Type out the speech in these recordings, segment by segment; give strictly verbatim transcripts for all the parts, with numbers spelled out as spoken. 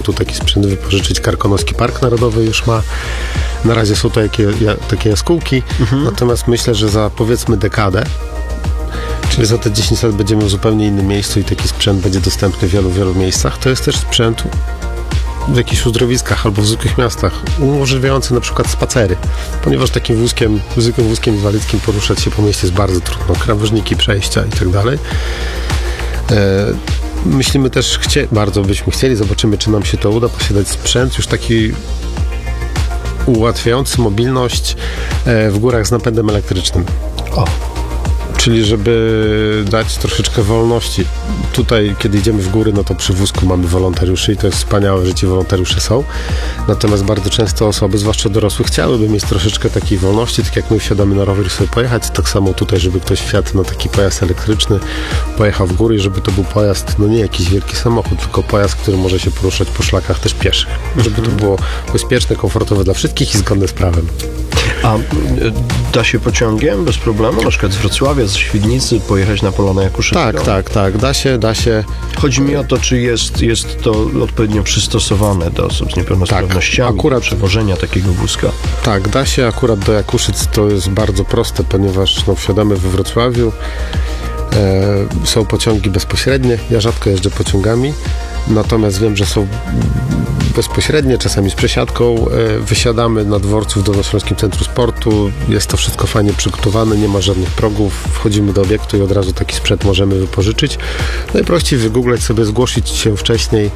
tu taki sprzęt wypożyczyć. Karkonoski Park Narodowy już ma. Na razie są to takie, takie jaskółki, mhm. natomiast myślę, że za powiedzmy dekadę, czyli za te dziesięć lat będziemy w zupełnie innym miejscu i taki sprzęt będzie dostępny w wielu, wielu miejscach. To jest też sprzęt w jakichś uzdrowiskach albo w zwykłych miastach, umożliwiający na przykład spacery, ponieważ takim wózkiem, zwykłym wózkiem inwalidzkim poruszać się po mieście jest bardzo trudno, krawężniki, przejścia i tak dalej. Myślimy też, chcie, bardzo byśmy chcieli, zobaczymy, czy nam się to uda, posiadać sprzęt już taki ułatwiający mobilność w górach z napędem elektrycznym. O. Czyli żeby dać troszeczkę wolności. Tutaj, kiedy idziemy w góry, no to przy wózku mamy wolontariuszy i to jest wspaniałe, że ci wolontariusze są. Natomiast bardzo często osoby, zwłaszcza dorosłe, chciałyby mieć troszeczkę takiej wolności, tak jak my wsiadamy na rower i sobie pojechać. Tak samo tutaj, żeby ktoś wsiadł na taki pojazd elektryczny, pojechał w góry i żeby to był pojazd, no nie jakiś wielki samochód, tylko pojazd, który może się poruszać po szlakach też pieszych. Żeby to było bezpieczne, komfortowe dla wszystkich i zgodne z prawem. A da się pociągiem bez problemu, na przykład z Wrocławia, z Świdnicy pojechać na Polonę Jakuszycką? Tak, tak, tak, da się, da się. Chodzi mi o to, czy jest, jest to odpowiednio przystosowane do osób z niepełnosprawnościami, tak, akurat, do przewożenia takiego wózka. Tak, da się, akurat do Jakuszyc to jest bardzo proste, ponieważ no, wsiadamy we Wrocławiu, e, są pociągi bezpośrednie, ja rzadko jeżdżę pociągami, natomiast wiem, że są bezpośrednie, czasami z przesiadką. Wysiadamy na dworcu w Dolnośląskim Centrum Sportu. Jest to wszystko fajnie przygotowane, nie ma żadnych progów. Wchodzimy do obiektu i od razu taki sprzęt możemy wypożyczyć. Najprościej wygooglać sobie, zgłosić się wcześniej.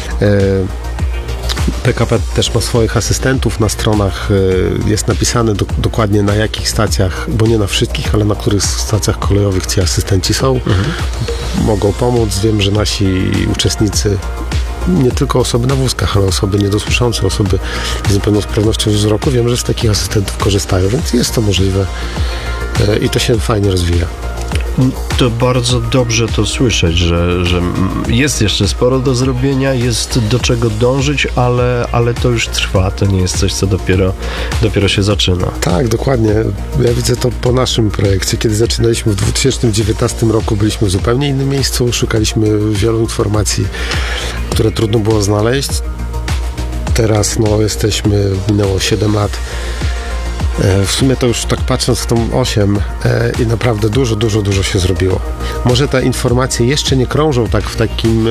P K P też ma swoich asystentów na stronach. Jest napisane do, dokładnie na jakich stacjach, bo nie na wszystkich, ale na których stacjach kolejowych ci asystenci są. Mhm. Mogą pomóc. Wiem, że nasi uczestnicy, nie tylko osoby na wózkach, ale osoby niedosłyszące, osoby z niepełnosprawnością wzroku, wiem, że z takich asystentów korzystają, więc jest to możliwe i to się fajnie rozwija. To bardzo dobrze to słyszeć, że, że jest jeszcze sporo do zrobienia, jest do czego dążyć, ale, ale to już trwa, to nie jest coś, co dopiero, dopiero się zaczyna. Tak, dokładnie. Ja widzę to po naszym projekcie. Kiedy zaczynaliśmy w dwa tysiące dziewiętnastym roku, byliśmy w zupełnie innym miejscu, szukaliśmy wielu informacji, które trudno było znaleźć. Teraz no, jesteśmy, minęło siedem lat. W sumie to już tak patrząc w tą osiem i naprawdę dużo, dużo, dużo się zrobiło. Może te informacje jeszcze nie krążą tak w takim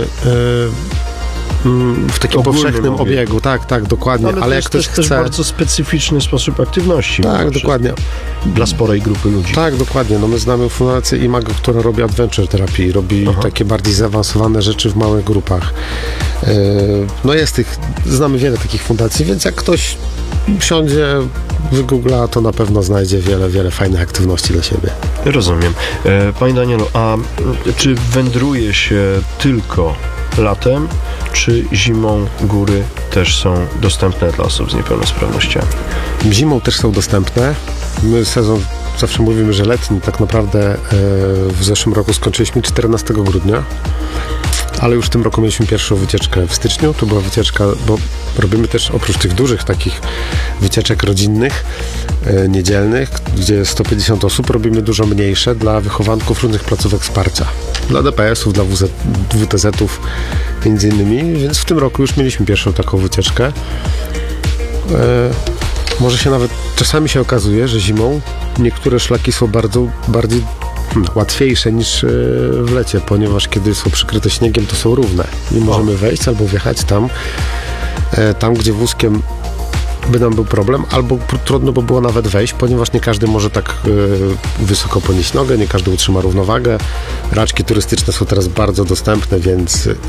w takim powszechnym obiegu. obiegu. Tak, tak, dokładnie. Ale, ale to jak ktoś jest chce... też bardzo specyficzny sposób aktywności. Tak, dokładnie. Dla sporej grupy ludzi. Tak, dokładnie. No my znamy fundację Imago, która robi adventure terapii, robi Aha. takie bardziej zaawansowane rzeczy w małych grupach. No jest tych, znamy wiele takich fundacji, więc jak ktoś siądzie, wygoogla, to na pewno znajdzie wiele, wiele fajnych aktywności dla siebie. Rozumiem. Panie Danielu, a czy wędruje się tylko latem, czy zimą góry też są dostępne dla osób z niepełnosprawnościami? Zimą też są dostępne. My sezon zawsze mówimy, że letni, tak naprawdę w zeszłym roku skończyliśmy czternastego grudnia, ale już w tym roku mieliśmy pierwszą wycieczkę w styczniu. To była wycieczka, bo robimy też oprócz tych dużych takich wycieczek rodzinnych, e, niedzielnych, gdzie jest sto pięćdziesiąt osób, robimy dużo mniejsze dla wychowanków różnych placówek wsparcia. Dla D P S ów, dla W T Z ów między innymi, więc w tym roku już mieliśmy pierwszą taką wycieczkę. E, może się nawet, czasami się okazuje, że zimą niektóre szlaki są bardzo, bardziej łatwiejsze niż w lecie, ponieważ kiedy są przykryte śniegiem, to są równe i możemy wejść albo wjechać tam, tam gdzie wózkiem by nam był problem, albo trudno by było nawet wejść, ponieważ nie każdy może tak wysoko podnieść nogę, nie każdy utrzyma równowagę. Raczki turystyczne są teraz bardzo dostępne, więc yy,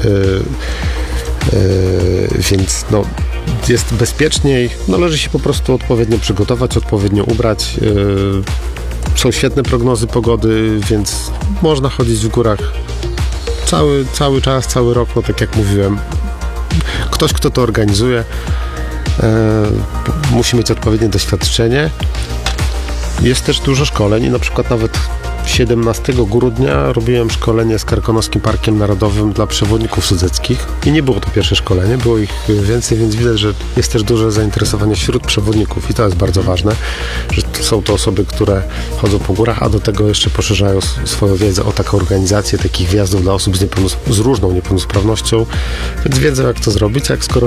yy, więc no, jest bezpieczniej. Należy się po prostu odpowiednio przygotować, odpowiednio ubrać. Yy, Są świetne prognozy pogody, więc można chodzić w górach cały, cały czas, cały rok, no tak jak mówiłem. Ktoś, kto to organizuje, e, musi mieć odpowiednie doświadczenie. Jest też dużo szkoleń i na przykład nawet siedemnastego grudnia robiłem szkolenie z Karkonoskim Parkiem Narodowym dla przewodników sudzeckich i nie było to pierwsze szkolenie, było ich więcej, więc widać, że jest też duże zainteresowanie wśród przewodników i to jest bardzo ważne, że są to osoby, które chodzą po górach, a do tego jeszcze poszerzają swoją wiedzę o taką organizację takich wjazdów dla osób z, niepełnos- z różną niepełnosprawnością, więc wiedzą, jak to zrobić, jak skoro